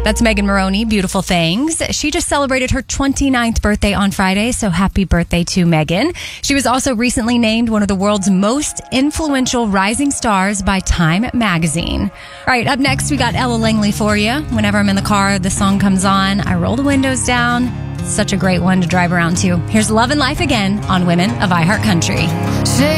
That's Megan Maroney, Beautiful Things. She just celebrated her 29th birthday on Friday, so happy birthday to Megan. She was also recently named one of the world's most influential rising stars by Time magazine. All right, up next, we got Ella Langley for you. Whenever I'm in the car, this song comes on, I roll the windows down. It's such a great one to drive around to. Here's Love and Life Again on Women of iHeart Country.